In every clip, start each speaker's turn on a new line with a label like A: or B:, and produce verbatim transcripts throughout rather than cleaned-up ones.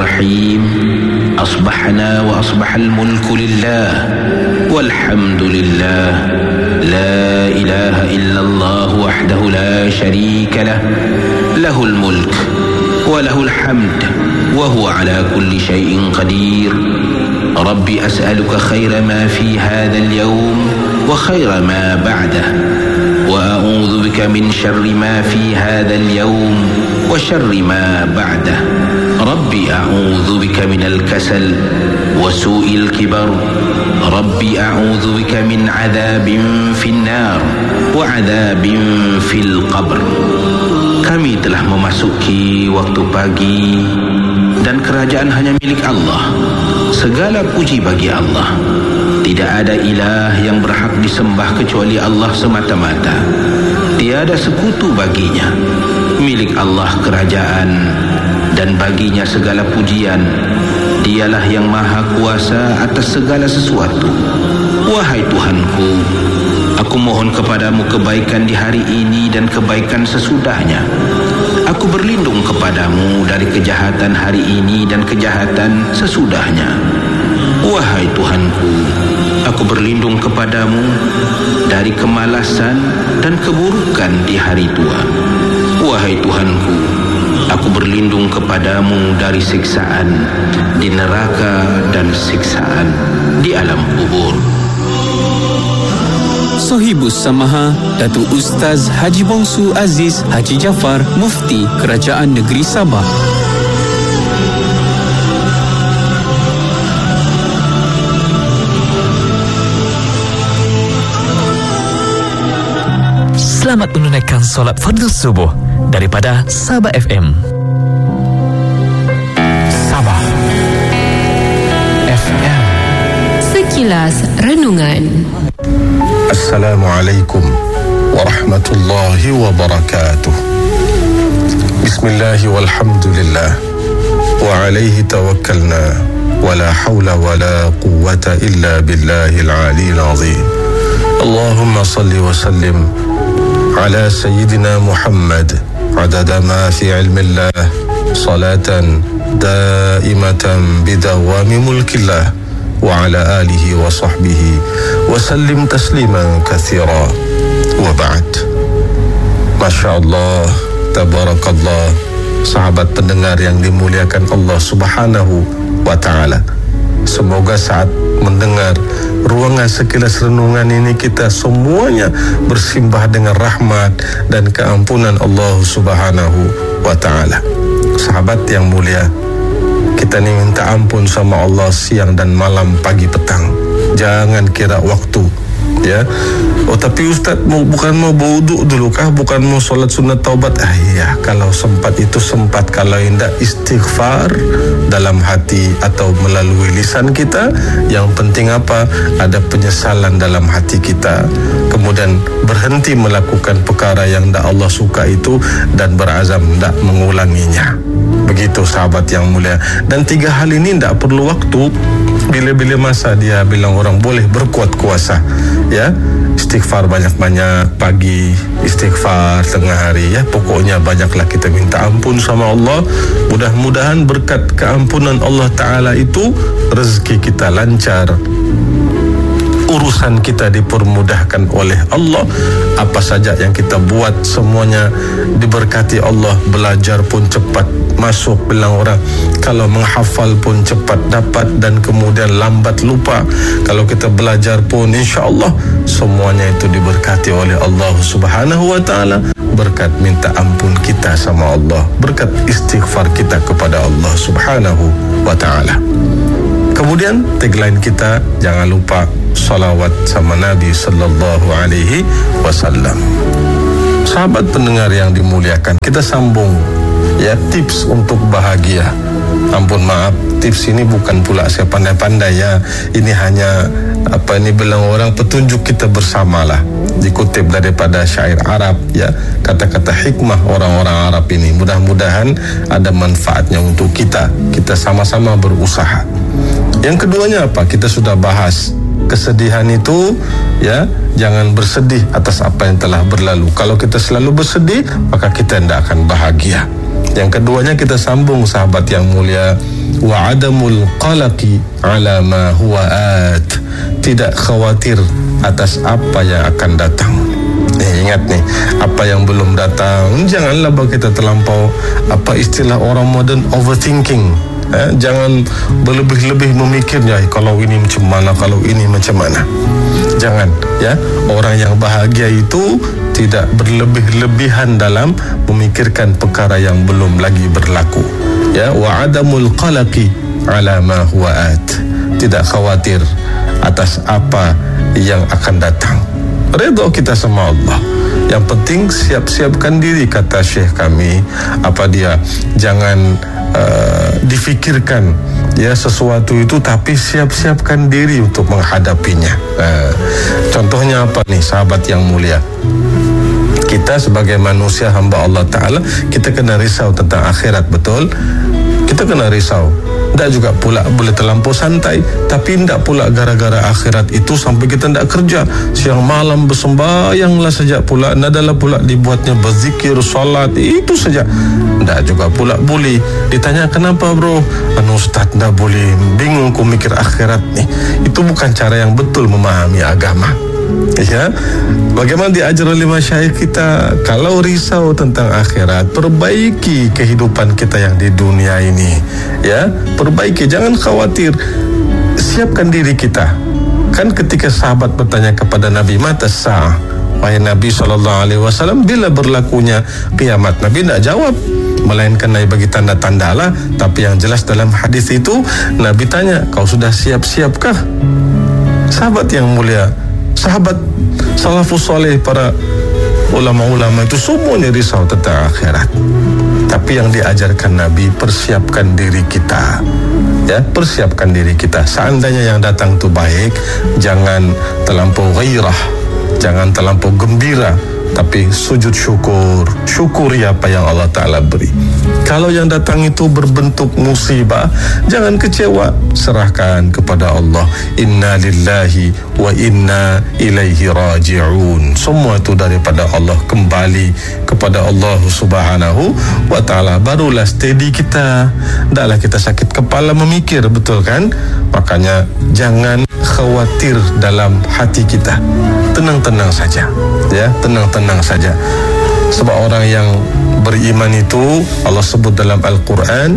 A: الرحيم. أصبحنا وأصبح الملك لله والحمد لله، لا إله إلا الله وحده لا شريك له، له الملك وله الحمد وهو على كل شيء قدير. ربي أسألك خير ما في هذا اليوم وخير ما بعده، وأعوذ بك من شر ما في هذا اليوم وشر ما بعده. ربي أعوذ بك من الكسل وسوء الكبر. ربي أعوذ بك من عذاب في النار وعذاب في القبر. Kami telah memasuki waktu pagi dan kerajaan hanya milik Allah. Segala puji bagi Allah. Tidak ada ilah yang berhak disembah kecuali Allah semata-mata. Tiada sekutu baginya. Milik Allah kerajaan dan baginya segala pujian. Dialah yang maha kuasa atas segala sesuatu. Wahai Tuhanku, aku mohon kepadamu kebaikan di hari ini dan kebaikan sesudahnya. Aku berlindung kepadamu dari kejahatan hari ini dan kejahatan sesudahnya. Wahai Tuhanku, aku berlindung kepadamu dari kemalasan dan keburukan di hari tua. Wahai Tuhanku, aku berlindung kepadamu dari siksaan di neraka dan siksaan di alam kubur.
B: Sohibus Samaha Datuk Ustaz Haji Bongsu Aziz Haji Jaafar, Mufti Kerajaan Negeri Sabah.
C: Selamat menunaikan solat fardu subuh daripada Sabah F M.
D: Sabah F M.
E: Sekilas Renungan.
F: Assalamualaikum warahmatullahi wabarakatuh. Bismillah walhamdulillah wa alaihi tawakkalna wa la hawla wa la quwwata illa billahil aliyil azim. Allahumma salli wa sallim ala sayyidina Muhammad adada ma fi ilmillah salatan daimatan bidawami mulkillah wa ala alihi wa sahbihi wa sallim tasliman kathira wa ba'd. Masya Allah, tabarakallah, sahabat pendengar yang dimuliakan Allah subhanahu wa ta'ala. Semoga saat mendengar ruangan sekilas renungan ini kita semuanya bersimbah dengan rahmat dan keampunan Allah subhanahu wa ta'ala. Sahabat yang mulia, kita ni minta ampun sama Allah siang dan malam, pagi petang. Jangan kira waktu, ya. Oh tapi Ustaz mau, bukan mau berwuduk dulu kah? Bukan mau solat sunat taubat? Ah iya, kalau sempat itu sempat. Kalau tidak, istighfar dalam hati atau melalui lisan kita. Yang penting apa? Ada penyesalan dalam hati kita. Kemudian berhenti melakukan perkara yang tidak Allah suka itu dan berazam tidak mengulanginya. Begitu sahabat yang mulia. Dan tiga hal ini tidak perlu waktu. Bila-bila masa dia bilang orang boleh berkuat kuasa, ya. Istighfar banyak-banyak pagi, istighfar tengah hari, ya. Pokoknya banyaklah kita minta ampun sama Allah. Mudah-mudahan berkat keampunan Allah Ta'ala itu rezeki kita lancar, urusan kita dipermudahkan oleh Allah. Apa saja yang kita buat semuanya diberkati Allah. Belajar pun cepat masuk, bilang orang. Kalau menghafal pun cepat dapat dan kemudian lambat lupa. Kalau kita belajar pun insya-Allah semuanya itu diberkati oleh Allah Subhanahu wa taala. Berkat minta ampun kita sama Allah, berkat istighfar kita kepada Allah Subhanahu wa taala. Kemudian tagline kita, jangan lupa salawat sama Nabi sallallahu alaihi wasallam. Sahabat pendengar yang dimuliakan, kita sambung, ya, tips untuk bahagia. Ampun maaf, tips ini bukan pula saya pandai-pandai, ya. Ini hanya apa ini bilang orang petunjuk kita bersamalah. Dikutip daripada syair Arab, ya, kata-kata hikmah orang-orang Arab ini. Mudah-mudahan ada manfaatnya untuk kita. Kita sama-sama berusaha. Yang keduanya apa? Kita sudah bahas kesedihan itu, ya, jangan bersedih atas apa yang telah berlalu. Kalau kita selalu bersedih, maka kita tidak akan bahagia. Yang keduanya kita sambung sahabat yang mulia, wa adamul qalaqi ala ma huwa at. Tidak khawatir atas apa yang akan datang. Eh, ingat nih, apa yang belum datang janganlah kita terlampau, apa istilah orang modern, overthinking. Eh, jangan berlebih-lebih memikirnya, kalau ini macam mana, kalau ini macam mana. Jangan, ya. Orang yang bahagia itu tidak berlebih-lebihan dalam memikirkan perkara yang belum lagi berlaku. Ya, wa adamul qalaqi ala ma huwa at. Tidak khawatir atas apa yang akan datang. Redha kita sama Allah. Yang penting siap-siapkan diri, kata Syekh kami. Apa dia? Jangan uh, difikirkan ya sesuatu itu, tapi siap-siapkan diri untuk menghadapinya. Uh, contohnya apa nih sahabat yang mulia? Kita sebagai manusia hamba Allah Ta'ala, kita kena risau tentang akhirat, betul? Kita kena risau. Tak juga pula boleh terlampau santai, tapi tidak pula gara-gara akhirat itu sampai kita tidak kerja siang malam bersembahyanglah saja pula, tidak adalah pula dibuatnya berzikir, salat, itu saja. Tidak juga pula boleh ditanya kenapa bro, anu Ustaz tidak boleh, bingung ku mikir akhirat nih. Itu bukan cara yang betul memahami agama. Ya, bagaimana diajar oleh masyayikh kita, kalau risau tentang akhirat, perbaiki kehidupan kita yang di dunia ini. Ya, perbaiki, jangan khawatir. Siapkan diri kita. Kan ketika sahabat bertanya kepada Nabi, mata sa'ah, wahai Nabi sallallahu alaihi wasallam, bila berlakunya kiamat? Nabi tidak jawab, melainkan Nabi bagi tanda-tanda lah. Tapi yang jelas dalam hadis itu, Nabi tanya, kau sudah siap-siapkah? Sahabat yang mulia, sahabat salafus soleh, para ulama-ulama itu semuanya risau tentang akhirat. Tapi yang diajarkan Nabi, persiapkan diri kita. Ya, persiapkan diri kita. Seandainya yang datang itu baik, jangan terlampau ghairah, jangan terlampau gembira, tapi sujud syukur, syukuri apa yang Allah Ta'ala beri. Kalau yang datang itu berbentuk musibah, jangan kecewa, serahkan kepada Allah. Inna lillahi wa inna ilaihi raji'un. Semua itu daripada Allah, kembali kepada Allah Subhanahu wa Ta'ala. Barulah steady kita, taklah kita sakit kepala memikir, betul kan? Makanya jangan khawatir dalam hati kita, tenang-tenang saja, ya, tenang-tenang saja. Sebab orang yang beriman itu Allah sebut dalam Al-Quran,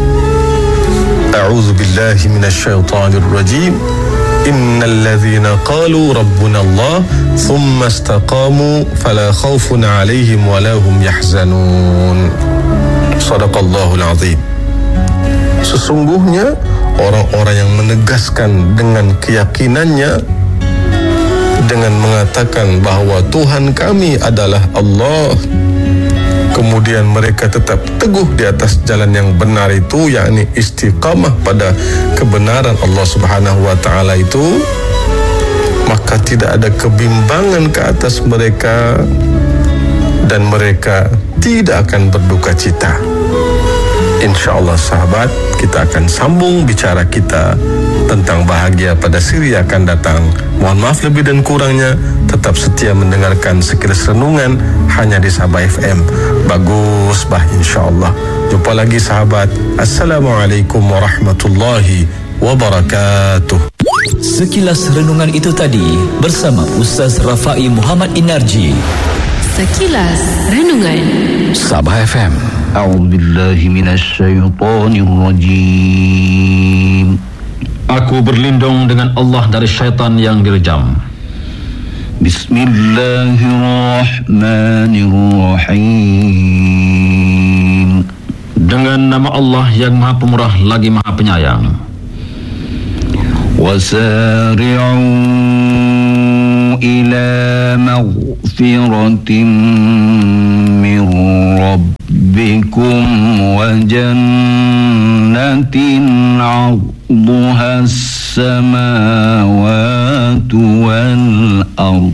F: a'udzu billahi minasyaitonir rajim, innal ladzina qalu rabbuna Allah thumma istaqamu fala khaufun 'alaihim wala hum yahzanun. Shadaqallahul azim. Sesungguhnya orang-orang yang menegaskan dengan keyakinannya, dengan mengatakan bahawa Tuhan kami adalah Allah, kemudian mereka tetap teguh di atas jalan yang benar itu, yakni istiqamah pada kebenaran Allah Subhanahu wa Ta'ala itu, maka tidak ada kebimbangan ke atas mereka dan mereka tidak akan berduka cita. InsyaAllah sahabat, kita akan sambung bicara kita tentang bahagia pada siri akan datang. Mohon maaf lebih dan kurangnya. Tetap setia mendengarkan sekilas renungan hanya di Sabah F M. Bagus bah, insyaAllah. Jumpa lagi sahabat. Assalamualaikum warahmatullahi wabarakatuh.
C: Sekilas renungan itu tadi bersama Ustaz Rafai Muhammad Inarji.
E: Sekilas renungan
C: Sabah F M.
A: A'udzu billahi minasyaitonir rajim.
G: Aku berlindung dengan Allah dari syaitan yang direjam.
A: Bismillahirrahmanirrahim.
G: Dengan nama Allah yang Maha Pemurah lagi Maha Penyayang.
A: Wasari'u ila maghfiratin min rabbikum wa jannatin 'arduha as-samawati wal ardh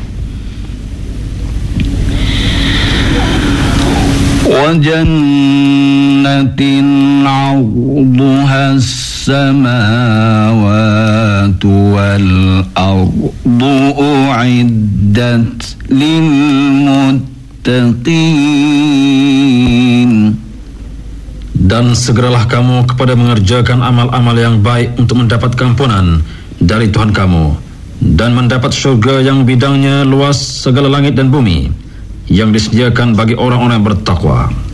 A: wa jannatin 'arduha as-samawati wal ardu u'iddat lil muttaqin.
G: Dan segeralah kamu kepada mengerjakan amal-amal yang baik untuk mendapat keampunan dari Tuhan kamu dan mendapat syurga yang bidangnya luas segala langit dan bumi, yang disediakan bagi orang-orang yang bertakwa.